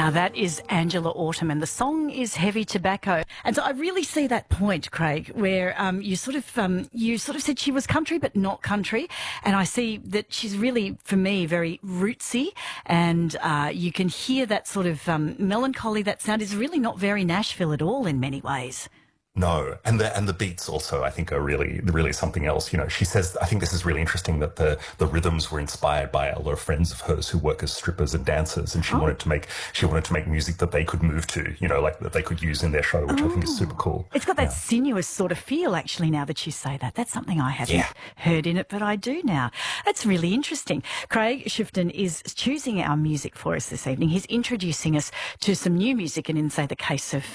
Now that is Angela Autumn, and the song is Heavy Tobacco. And so I really see that point, Craig, where you sort of said she was country but not country, and I see that she's really, for me, very rootsy, and you can hear that sort of melancholy. That sound is really not very Nashville at all in many ways. No, and the beats also, I think, are really something else. You know, she says, I think this is really interesting, that the rhythms were inspired by a lot of friends of hers who work as strippers and dancers, and she wanted to make music that they could move to, you know, like that they could use in their show, which I think is super cool. It's got that sinuous sort of feel, actually, now that you say that. That's something I haven't heard in it, but I do now. That's really interesting. Craig Shifton is choosing our music for us this evening. He's introducing us to some new music, and in, say, the case of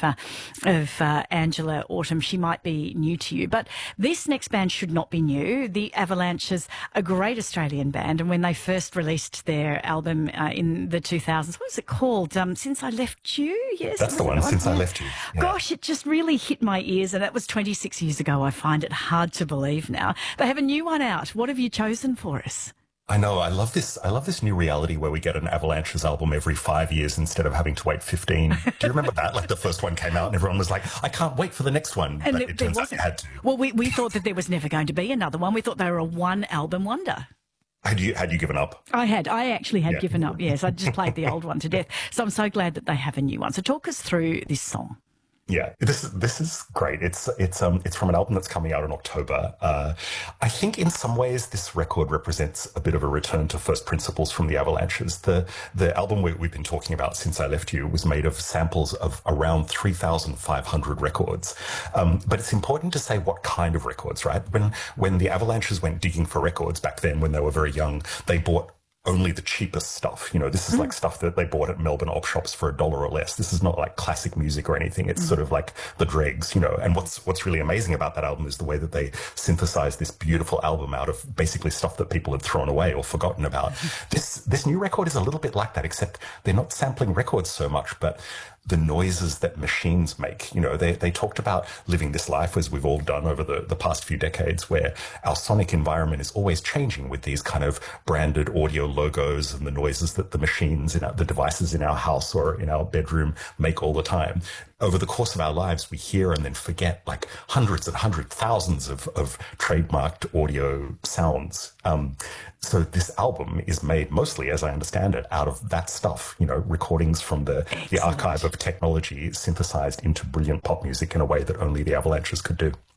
Angela Autumn, she might be new to you, but this next band should not be new. The Avalanches, a great Australian band, and when they first released their album in the 2000s, what was it called? Since I Left You? Yes, that's the one. Since I Left You. Yeah. Gosh, it just really hit my ears, and that was 26 years ago. I find it hard to believe now. They have a new one out. What have you chosen for us? I know. I love this new reality where we get an Avalanches album every 5 years instead of having to wait 15. Do you remember that? Like, the first one came out and everyone was like, I can't wait for the next one. And but it turns out you had to. Well, we thought that there was never going to be another one. We thought they were a one-album wonder. Had you given up? I actually had given up, yes. I just played the old one to death. So I'm so glad that they have a new one. So talk us through this song. Yeah, this is great. It's from an album that's coming out in October. I think in some ways this record represents a bit of a return to first principles from the Avalanches. The album we've been talking about, Since I Left You, was made of samples of around 3,500 records. But it's important to say what kind of records, right? When the Avalanches went digging for records back then, when they were very young, they bought only the cheapest stuff. You know, this is like stuff that they bought at Melbourne op shops for $1 or less. This is not like classic music or anything. It's sort of like the dregs, you know. And what's really amazing about that album is the way that they synthesized this beautiful album out of basically stuff that people had thrown away or forgotten about. This new record is a little bit like that, except they're not sampling records so much, but the noises that machines make. You know, they talked about living this life, as we've all done over the past few decades, where our sonic environment is always changing with these kind of branded audio logos and the noises that the machines the devices in our house or in our bedroom make all the time. Over the course of our lives, we hear and then forget like hundreds, thousands of trademarked audio sounds. So this album is made mostly, as I understand it, out of that stuff, you know, recordings from the archive of technology synthesized into brilliant pop music in a way that only the Avalanches could do.